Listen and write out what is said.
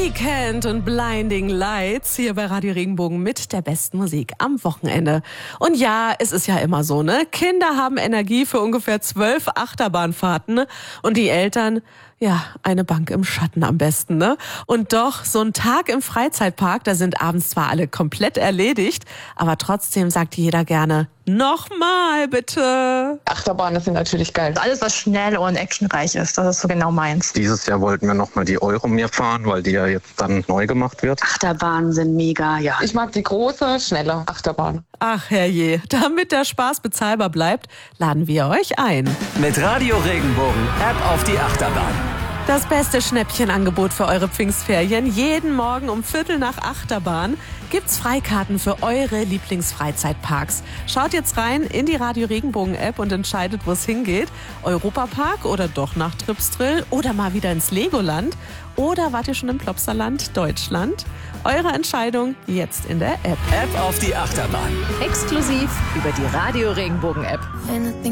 Weekend und Blinding Lights hier bei Radio Regenbogen mit der besten Musik am Wochenende. Und ja, es ist ja immer so, ne? Kinder haben Energie für ungefähr 12 Achterbahnfahrten und die Eltern, ja, eine Bank im Schatten am besten, ne? Und doch, so ein Tag im Freizeitpark, da sind abends zwar alle komplett erledigt, aber trotzdem sagt jeder gerne, nochmal bitte. Achterbahnen sind natürlich geil. Alles, was schnell und actionreich ist, das ist so genau meins. Dieses Jahr wollten wir nochmal die Euromir fahren, weil die ja jetzt dann neu gemacht wird. Achterbahnen sind mega, ja. Ich mag die große, schnelle Achterbahn. Ach herrje, damit der Spaß bezahlbar bleibt, laden wir euch ein. Mit Radio Regenbogen App auf die Achterbahn. Das beste Schnäppchenangebot für eure Pfingstferien. Jeden Morgen um 7:45 Achterbahn gibt's Freikarten für eure Lieblingsfreizeitparks. Schaut jetzt rein in die Radio Regenbogen App und entscheidet, wo es hingeht. Europapark oder doch nach Tripsdrill oder mal wieder ins Legoland oder wart ihr schon im Plopsaland Deutschland? Eure Entscheidung jetzt in der App. App auf die Achterbahn. Exklusiv über die Radio Regenbogen App.